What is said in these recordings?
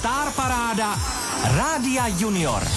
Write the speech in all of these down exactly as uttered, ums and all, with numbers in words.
Star Paráda Rádia Junior.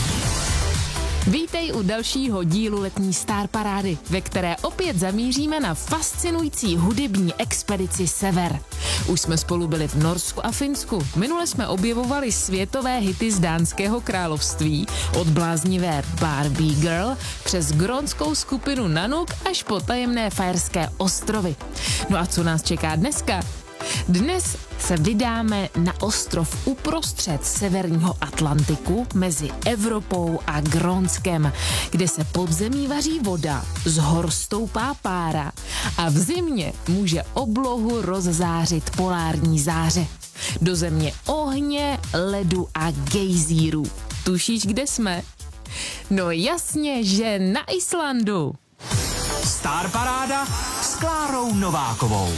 Vítej u dalšího dílu letní Star Parády, ve které opět zamíříme na fascinující hudební expedici Sever. Už jsme spolu byli v Norsku a Finsku. Minule jsme objevovali světové hity z Dánského království, od bláznivé Barbie Girl přes grónskou skupinu Nanook až po tajemné Faerské ostrovy. No a co nás čeká dneska? Dnes se vydáme na ostrov uprostřed severního Atlantiku mezi Evropou a Grónskem, kde se pod zemí vaří voda, z hor stoupá pára a v zimě může oblohu rozzářit polární záře. Do země ohně, ledu a gejzírů. Tušíš, kde jsme? No jasně, že na Islandu. Star Paráda s Klárou Novákovou.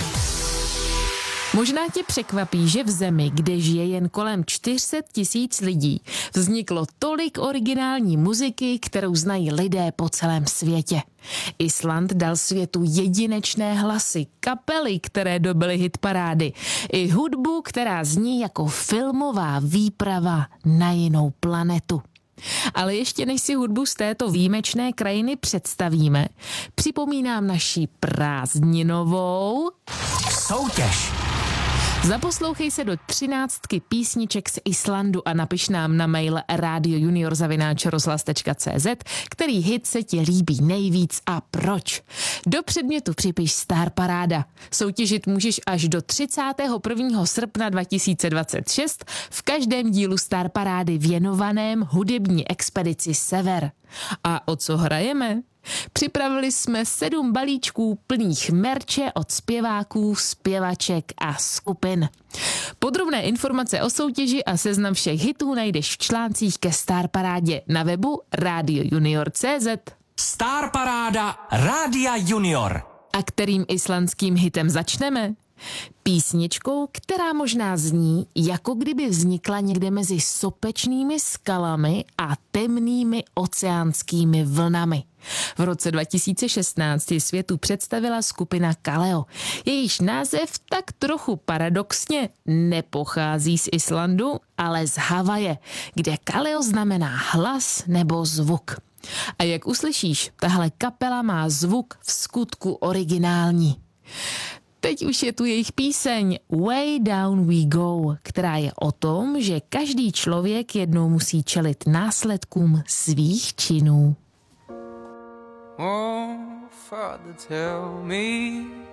Možná tě překvapí, že v zemi, kde žije jen kolem čtyři sta tisíc lidí, vzniklo tolik originální muziky, kterou znají lidé po celém světě. Island dal světu jedinečné hlasy, kapely, které dobyly hitparády, i hudbu, která zní jako filmová výprava na jinou planetu. Ale ještě než si hudbu z této výjimečné krajiny představíme, připomínám naši prázdninovou soutěž. Zaposlouchej se do třináctky písniček z Islandu a napiš nám na mail radiojunior zavináč rozhlas tečka cé zet, který hit se ti líbí nejvíc a proč. Do předmětu připiš Star Paráda. Soutěžit můžeš až do třicátého prvního srpna dva tisíce dvacet šest v každém dílu Star Parády věnovaném hudební expedici Sever. A o co hrajeme? Připravili jsme sedm balíčků plných merče od zpěváků, zpěvaček a skupin. Podrobné informace o soutěži a seznam všech hitů najdeš v článcích ke Star Parádě na webu radiojunior tečka cé zet. Star Paráda Rádia Junior. A kterým islandským hitem začneme? Písničkou, která možná zní, jako kdyby vznikla někde mezi sopečnými skalami a temnými oceánskými vlnami. V roce dva tisíce šestnáct ji světu představila skupina Kaleo. Jejíž název tak trochu paradoxně nepochází z Islandu, ale z Havaje, kde Kaleo znamená hlas nebo zvuk. A jak uslyšíš, tahle kapela má zvuk v skutku originální. Teď už je tu jejich píseň Way Down We Go, která je o tom, že každý člověk jednou musí čelit následkům svých činů. Oh, Father, tell me